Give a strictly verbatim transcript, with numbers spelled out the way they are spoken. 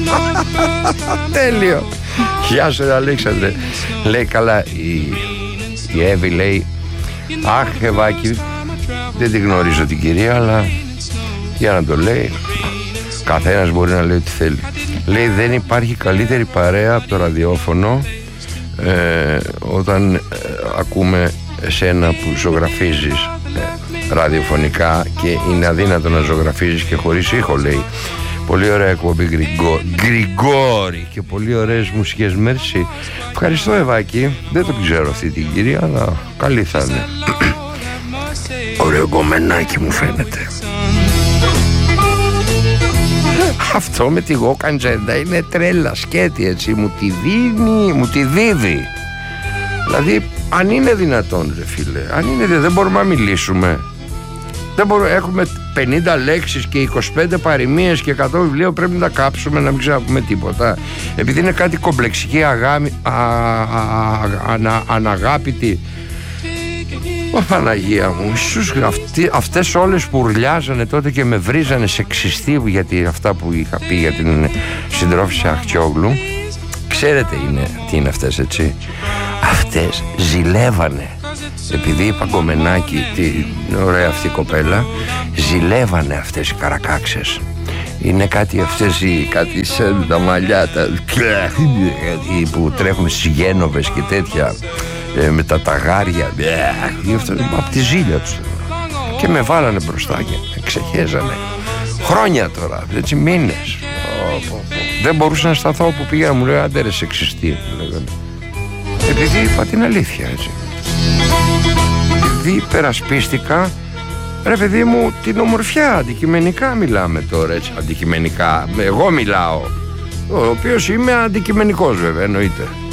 Τέλειο. Γεια σου Αλέξανδρε. Λέει καλά η, η Εύη λέει, αχ Ευάκη, δεν τη γνωρίζω την κυρία, αλλά για να το λέει, καθένας μπορεί να λέει ό,τι θέλει. Λέει δεν υπάρχει καλύτερη παρέα από το ραδιόφωνο ε, όταν ε, ακούμε εσένα που ζωγραφίζεις ε, ραδιοφωνικά και είναι αδύνατο να ζωγραφίζεις και χωρίς ήχο, λέει. Πολύ ωραία εκπομπή Γκριγκό... Γκριγόρη και πολύ ωραίες μουσικές. Μέρση. Ευχαριστώ Ευάκη. Δεν το ξέρω αυτή την κυρία, αλλά καλή θα είναι. Ωραίο κομμενάκι μου φαίνεται. Αυτό με τη γόκαντζέντα είναι τρέλα σκέτη, έτσι. Μου τη δίνει, μου τη δίδει. Δηλαδή αν είναι δυνατόν ρε φίλε, αν είναι, δεν μπορούμε να μιλήσουμε. Δεν μπορούμε, έχουμε πενήντα λέξεις και είκοσι πέντε παροιμίες και εκατό βιβλίο, πρέπει να τα κάψουμε, να μην ξαναπούμε τίποτα. Επειδή είναι κάτι κομπλεξική, αγάμι, α, α, α, ανα, αναγάπητη. Ω Παναγία μου, ίσως αυτοί, αυτές όλες που ουρλιάζανε τότε και με βρίζανε σεξιστή, γιατί αυτά που είχα πει για την συντρόφισσα Αχτιόγλου, ξέρετε είναι, τι είναι αυτές, έτσι. Αυτές ζηλεύανε. Επειδή είπα κομμενάκι, τι ωραία αυτή η κοπέλα, ζηλεύανε αυτές οι καρακάξες. Είναι κάτι αυτές οι, κάτι σαν τα μαλλιά τα, που τρέχουν στις Γένοβες και τέτοια, ε, με τα ταγάρια, από τη ζήλια τους. Και με βάλανε μπροστά και με ξεχέζανε. Χρόνια τώρα, έτσι μήνες. Δεν μπορούσα να σταθώ όπου πήγα, μου λέει άντε ρε σεξιστή. Επειδή είπα την αλήθεια, έτσι. Επειδή υπερασπίστηκα, ρε παιδί μου, την ομορφιά. Αντικειμενικά μιλάμε τώρα, έτσι. Αντικειμενικά, εγώ μιλάω, ο οποίος είμαι αντικειμενικός βέβαια, εννοείται.